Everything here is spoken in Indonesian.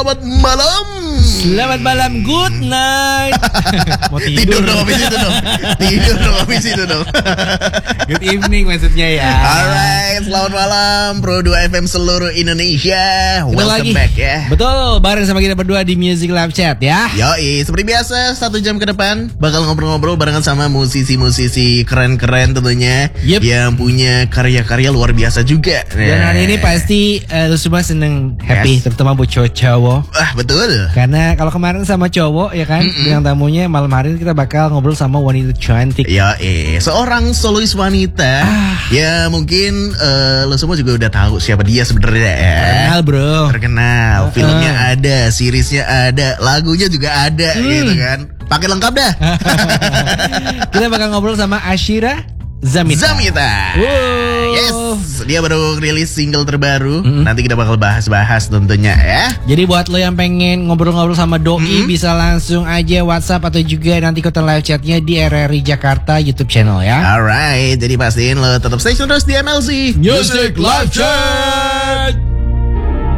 selamat malam. Selamat malam, good night. Mau Tidur dong habis itu dong. Tidur dong habis itu dong. Good evening maksudnya ya. Alright, selamat malam Pro 2 FM seluruh Indonesia. Welcome back ya. Betul, bareng sama kita berdua di Music Live Chat ya. Yoi, seperti biasa 1 jam ke depan bakal ngobrol-ngobrol barengan sama musisi-musisi keren-keren tentunya. Yang punya karya-karya luar biasa juga. Dan hari ini pasti lu semua seneng, happy, terutama buat cowok. Betul. Karena kalau kemarin sama cowok ya kan, bintang tamunya malam hari ini kita bakal ngobrol sama wanita cantik. Ya, seorang solois wanita. Ya mungkin lo semua juga udah tahu siapa dia sebenarnya ya. Terkenal bro. Terkenal. Filmnya ada, seriesnya ada, lagunya juga ada gitu kan. Pakai lengkap dah. Kita bakal ngobrol sama Ashira Zamita. Yes, dia baru rilis single terbaru. Nanti kita bakal bahas-bahas tentunya ya. Jadi buat lo yang pengen ngobrol-ngobrol sama Doi, bisa langsung aja WhatsApp atau juga nanti ikutan live chatnya di RRI Jakarta YouTube channel ya. Alright, jadi pastiin lo tetap stay tune terus di MLC Music Live Chat.